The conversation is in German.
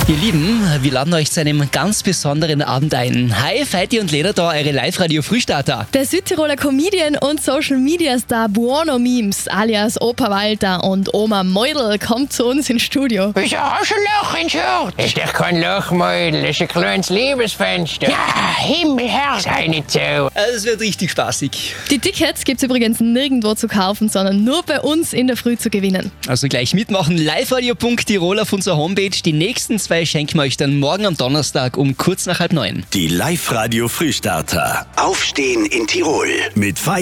Ihr Lieben, wir laden euch zu einem ganz besonderen Abend ein. Hi, Feiti und Leder da, eure Live-Radio-Frühstarter. Der Südtiroler Comedian und Social-Media-Star Buono Memes alias Opa Walter und Oma Meudl kommt zu uns ins Studio. Wieso hast du ein Loch ins Shirt? Das ist doch kein Loch, Mäudel. Das ist ein kleines Liebesfenster. Ja, Himmelherr, sei nicht so. Es wird richtig spaßig. Die Tickets gibt's übrigens nirgendwo zu kaufen, sondern nur bei uns in der Früh zu gewinnen. Also gleich mitmachen, liveradio.tirol auf unserer Homepage. Die nächsten 2 schenken wir euch dann morgen am Donnerstag um kurz nach 8:30. Die Live-Radio Frühstarter. Aufstehen in Tirol mit